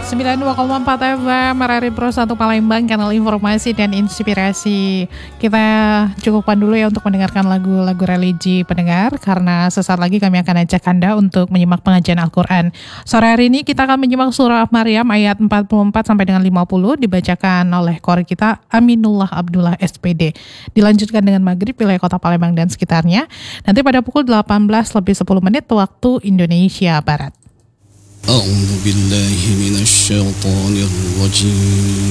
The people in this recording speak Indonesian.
92,4 FM RRI Pro 1 Palembang, kanal informasi dan inspirasi. Kita cukupkan dulu ya untuk mendengarkan lagu-lagu religi pendengar, karena sesaat lagi kami akan ajak Anda untuk menyimak pengajian Al-Quran. Sore hari ini kita akan menyimak surah Maryam ayat 44 sampai dengan 50, dibacakan oleh kori kita Aminullah Abdullah SPD. Dilanjutkan dengan maghrib wilayah kota Palembang dan sekitarnya, nanti pada pukul 18:10 waktu Indonesia Barat. أعوذ بالله من الشيطان الرجيم